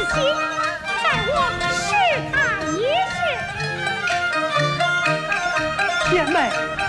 仔细，待我试探一试。 贤妹。